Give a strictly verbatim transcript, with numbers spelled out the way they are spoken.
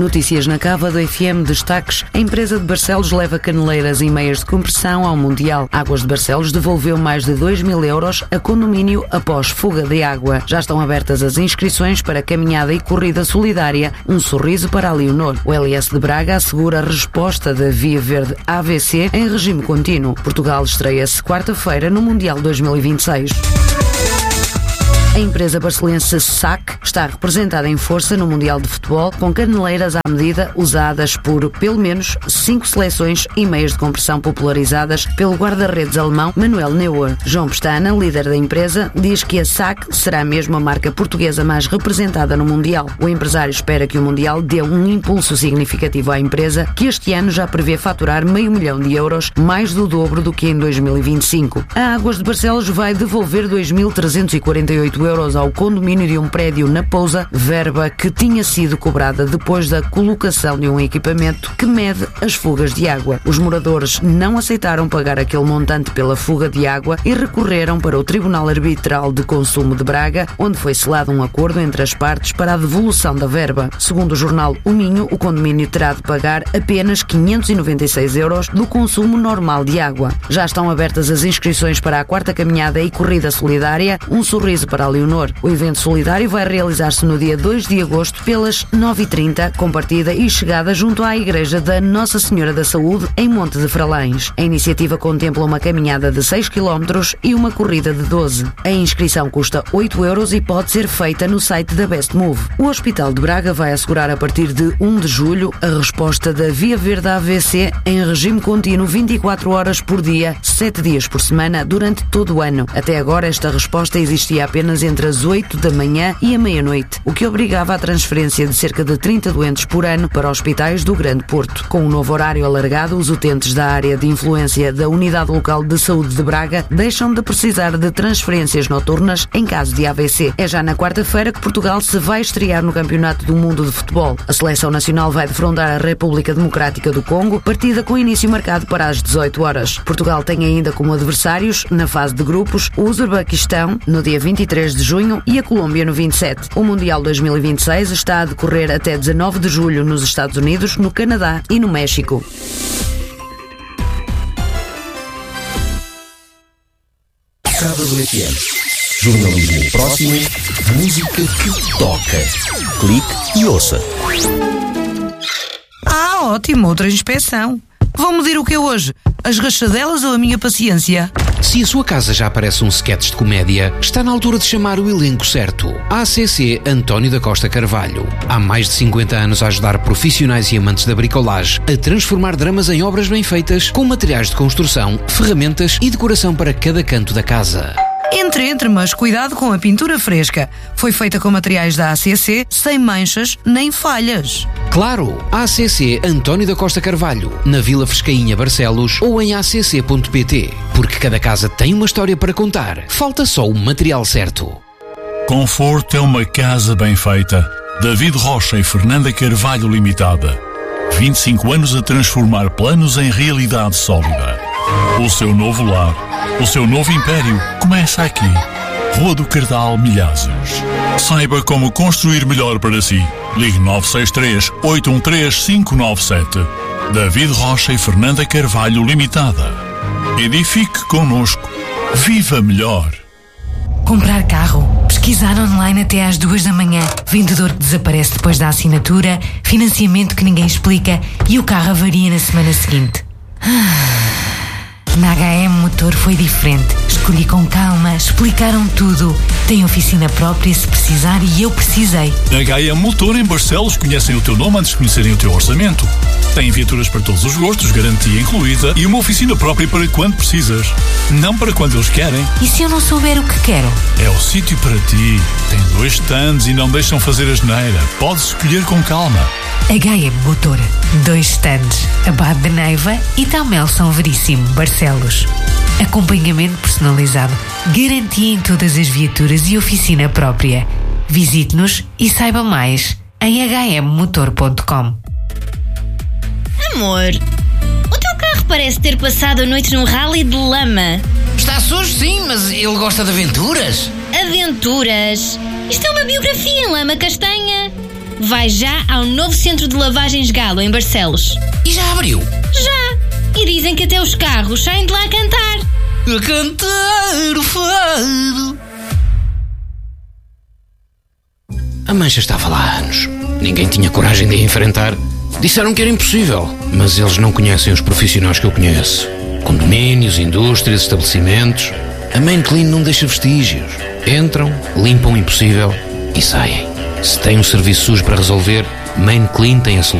Notícias na Cava do F M, destaques. A empresa de Barcelos leva caneleiras e meias de compressão ao Mundial. Águas de Barcelos devolveu mais de dois mil euros a condomínio após fuga de água. Já estão abertas as inscrições para caminhada e corrida solidária. Um sorriso para a Leonor. O L S de Braga assegura a resposta da Via Verde A V C em regime contínuo. Portugal estreia-se quarta-feira no Mundial dois mil e vinte e seis. A empresa barcelense S A C está representada em força no Mundial de Futebol, com caneleiras à medida usadas por pelo menos cinco seleções e meias de compressão popularizadas pelo guarda-redes alemão Manuel Neuer. João Pestana, líder da empresa, diz que a S A C será mesmo a marca portuguesa mais representada no Mundial. O empresário espera que o Mundial dê um impulso significativo à empresa, que este ano já prevê faturar meio milhão de euros, mais do dobro do que em dois mil e vinte e cinco. A Águas de Barcelos vai devolver dois mil trezentos e quarenta e oito euros ao condomínio de um prédio na Pousa, verba que tinha sido cobrada depois da colocação de um equipamento que mede as fugas de água. Os moradores não aceitaram pagar aquele montante pela fuga de água e recorreram para o Tribunal Arbitral de Consumo de Braga, onde foi selado um acordo entre as partes para a devolução da verba. Segundo o jornal O Minho, o condomínio terá de pagar apenas quinhentos e noventa e seis euros do consumo normal de água. Já estão abertas as inscrições para a quarta caminhada e corrida solidária, Um Sorriso para a Leonor. O evento solidário vai realizar-se no dia dois de agosto pelas nove e trinta, com partida e chegada junto à Igreja da Nossa Senhora da Saúde, em Monte de Fralães. A iniciativa contempla uma caminhada de seis quilómetros e uma corrida de doze. A inscrição custa oito euros e pode ser feita no site da Best Move. O Hospital de Braga vai assegurar a partir de um de julho a resposta da Via Verde A V C em regime contínuo vinte e quatro horas por dia, sete dias por semana, durante todo o ano. Até agora, esta resposta existia apenas entre as oito da manhã e a meia-noite, o que obrigava à transferência de cerca de trinta doentes por ano para hospitais do Grande Porto. Com o novo horário alargado, os utentes da área de influência da Unidade Local de Saúde de Braga deixam de precisar de transferências noturnas em caso de A V C. É já na quarta-feira que Portugal se vai estrear no Campeonato do Mundo de Futebol. A seleção nacional vai defrontar a República Democrática do Congo, partida com início marcado para as dezoito horas. Portugal tem ainda como adversários, na fase de grupos, o Uzbequistão, no dia vinte e três de junho, e a Colômbia no vinte e sete. O Mundial dois mil e vinte e seis está a decorrer até dezanove de julho nos Estados Unidos, no Canadá e no México. Cava do F M. Jornalismo próximo, música que toca. Clique e ouça. Ah, ótimo, outra inspeção. Vão medir o que é hoje? As rachadelas ou a minha paciência? Se a sua casa já parece um sketch de comédia, está na altura de chamar o elenco certo. A C C António da Costa Carvalho. Há mais de cinquenta anos a ajudar profissionais e amantes da bricolage a transformar dramas em obras bem feitas, com materiais de construção, ferramentas e decoração para cada canto da casa. Entre, entre, mas cuidado com a pintura fresca. Foi feita com materiais da A C C, sem manchas nem falhas. Claro, A C C António da Costa Carvalho, na Vila Frescainha, Barcelos, ou em a c c ponto p t. Porque cada casa tem uma história para contar. Falta só o material certo. Conforto é uma casa bem feita. David Rocha e Fernanda Carvalho Limitada. vinte e cinco anos a transformar planos em realidade sólida. O seu novo lar, o seu novo império começa aqui. Rua do Cardal, Milhazes. Saiba como construir melhor para si. Ligue nove seis três, oito um três, cinco nove sete. David Rocha e Fernanda Carvalho Limitada. Edifique connosco. Viva melhor. Comprar carro, pesquisar online até às duas da manhã, vendedor que desaparece depois da assinatura, financiamento que ninguém explica e o carro avaria na semana seguinte. Na H M Motor foi diferente. Escolhi com calma, explicaram tudo. Tem oficina própria se precisar e eu precisei. Na H M Motor em Barcelos conhecem o teu nome antes de conhecerem o teu orçamento. Tem viaturas para todos os gostos, garantia incluída e uma oficina própria para quando precisas. Não para quando eles querem. E se eu não souber o que quero? É o sítio para ti. Tem dois stands e não deixam fazer asneira. Podes escolher com calma. H M Motor. Dois stands. Abade de Neiva e Tamel São Veríssimo, Barcelos. Acompanhamento personalizado. Garantia em todas as viaturas e oficina própria. Visite-nos e saiba mais em h m motor ponto com. Amor, o teu carro parece ter passado a noite num rally de lama. Está sujo, sim, mas ele gosta de aventuras. Aventuras? Isto é uma biografia em lama castanha. Vai já ao novo centro de lavagens Galo, em Barcelos. E já abriu? Já! E dizem que até os carros saem de lá a cantar. A cantar o fado. A mancha estava lá há anos. Ninguém tinha coragem de a enfrentar. Disseram que era impossível, mas eles não conhecem os profissionais que eu conheço. Condomínios, indústrias, estabelecimentos. A Main Clean não deixa vestígios. Entram, limpam o impossível e saem. Se tem um serviço sujo para resolver, Main Clean tem a solução.